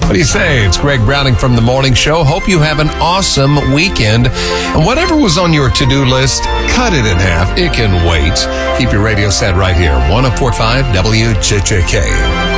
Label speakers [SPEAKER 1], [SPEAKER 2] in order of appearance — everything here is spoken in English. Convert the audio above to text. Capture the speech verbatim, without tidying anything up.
[SPEAKER 1] What do you say? It's Greg Browning from The Morning Show. Hope you have an awesome weekend. And whatever was on your to-do list, cut it in half. It can wait. Keep your radio set right here. one oh four point five W J J K.